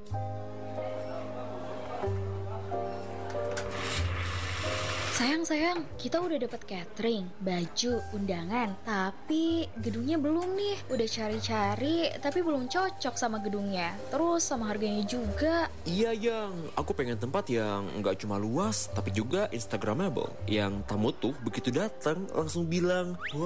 Sayang, kita udah dapat catering, baju, undangan, tapi gedungnya belum nih. Udah cari-cari, tapi belum cocok sama gedungnya. Terus sama harganya juga. Iya Yang, aku pengen tempat yang nggak cuma luas, tapi juga instagramable. Yang tamu tuh begitu datang langsung bilang,